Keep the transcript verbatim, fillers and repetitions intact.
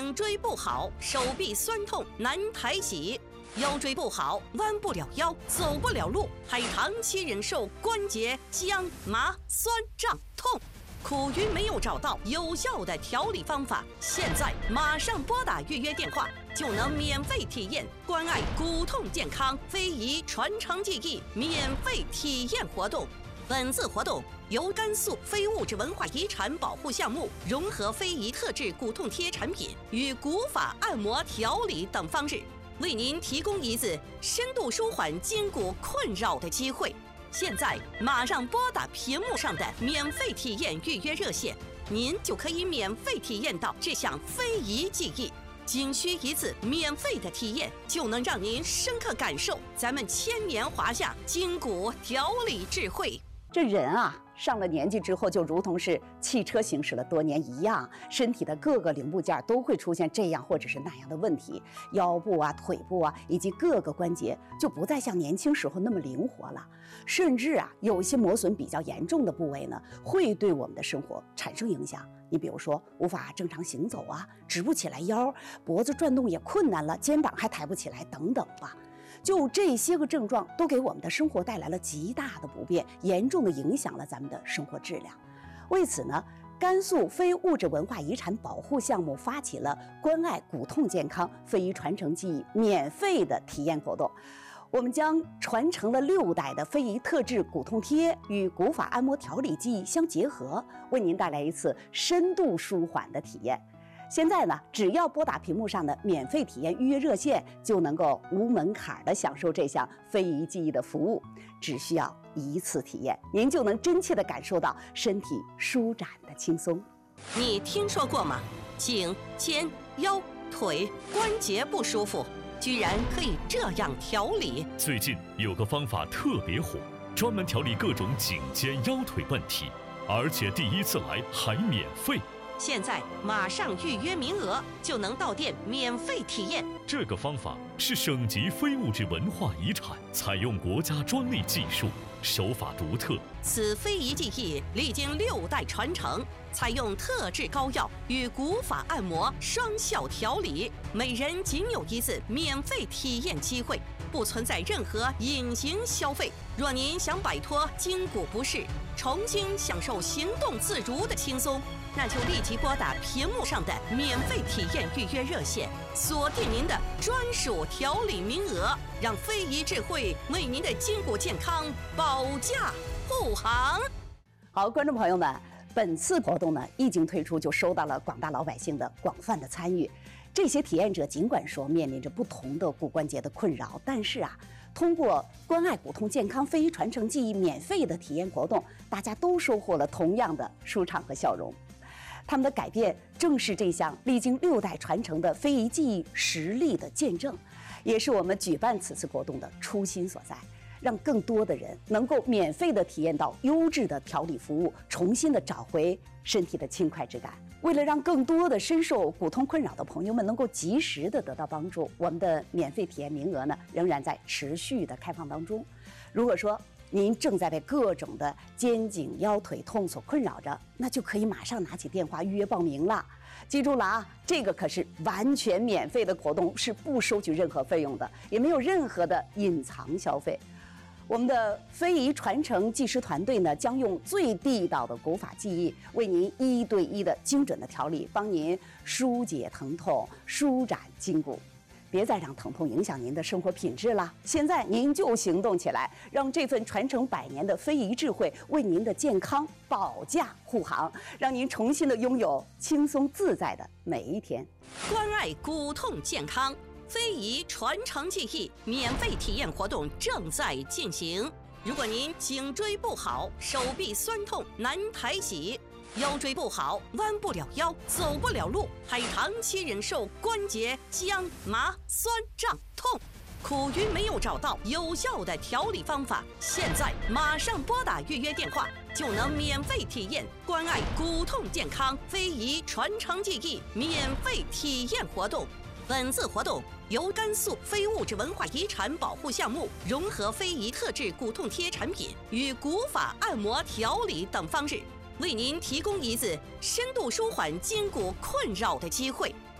颈椎不好，手臂酸痛难抬起；腰椎不好，弯不了腰，走不了路，还长期忍受关节僵、麻、酸、胀、痛。苦于没有找到有效的调理方法，现在马上拨打预约电话，就能免费体验关爱骨痛健康非遗传承技艺免费体验活动。本次活动由甘肃非物质文化遗产保护项目融合非遗特制骨痛贴产品与骨法按摩调理等方式，为您提供一次深度舒缓筋骨困扰的机会。现在马上拨打屏幕上的免费体验预约热线，您就可以免费体验到这项非遗技艺。仅需一次免费的体验，就能让您深刻感受咱们千年华夏筋骨调理智慧。 这人啊，上了年纪之后，就如同是汽车行驶了多年一样，身体的各个零部件都会出现这样或者是那样的问题，腰部啊、腿部啊，以及各个关节就不再像年轻时候那么灵活了，甚至啊，有一些磨损比较严重的部位呢，会对我们的生活产生影响。你比如说，无法正常行走啊，直不起来腰，脖子转动也困难了，肩膀还抬不起来，等等吧。就这些个症状都给我们的生活带来了极大的不便，严重的影响了咱们的生活质量。为此呢，甘肃非物质文化遗产保护项目发起了关爱骨痛健康非遗传承技艺免费的体验活动。我们将传承了六代的非遗特制骨痛贴与骨法按摩调理技艺相结合，为您带来一次深度舒缓的体验。现在呢，只要拨打屏幕上的免费体验预约热线，就能够无门槛的享受这项非遗技艺的服务。只需要一次体验，您就能真切的感受到身体舒展的轻松。 你听说过吗？颈、肩、腰、腿关节不舒服，居然可以这样调理。 最近有个方法特别火，专门调理各种颈肩腰腿问题，而且第一次来还免费。 现在马上预约名额，就能到店免费体验。 这个方法是省级非物质文化遗产，采用国家专利技术，手法独特。 此非遗技艺历经六代传承，采用特制膏药与骨法按摩双效调理，每人仅有一次免费体验机会，不存在任何隐形消费。若您想摆脱筋骨不适，重新享受行动自如的轻松，那就立即拨打屏幕上的免费体验预约热线，锁定您的专属调理名额，让非遗智慧为您的筋骨健康保驾护航。 好，观众朋友们，本次活动呢一经推出，就收到了广大老百姓的广泛的参与。这些体验者尽管说面临着不同的骨关节的困扰，但是啊，通过关爱骨痛健康非遗传承技艺免费的体验活动，大家都收获了同样的舒畅和笑容。他们的改变正是这项历经六代传承的非遗技艺实力的见证，也是我们举办此次活动的初心所在，让更多的人能够免费的体验到优质的调理服务，重新的找回身体的轻快之感。为了让更多的深受骨痛困扰的朋友们能够及时的得到帮助，我们的免费体验名额呢仍然在持续的开放当中。如果说您正在被各种的肩颈腰腿痛所困扰着，那就可以马上拿起电话预约报名了。记住了啊，这个可是完全免费的活动，是不收取任何费用的，也没有任何的隐藏消费。我们的非遗传承技师团队呢，将用最地道的古法技艺，为您一对一的精准的调理，帮您疏解疼痛，舒展筋骨。别再让疼痛影响您的生活品质了，现在您就行动起来，让这份传承百年的非遗智慧为您的健康保驾护航，让您重新的拥有轻松自在的每一天。 关爱骨痛健康非遗传承技艺免费体验活动正在进行。如果您颈椎不好，手臂酸痛难抬起；腰椎不好，弯不了腰，走不了路，还长期忍受关节僵、麻、酸、胀、痛。苦于没有找到有效的调理方法，现在马上拨打预约电话，就能免费体验关爱骨痛健康非遗传承技艺免费体验活动。本次活动由甘肃非物质文化遗产保护项目融合非遗特制骨痛贴产品与骨法按摩调理等方式，为您提供一次深度舒缓筋骨困扰的机会。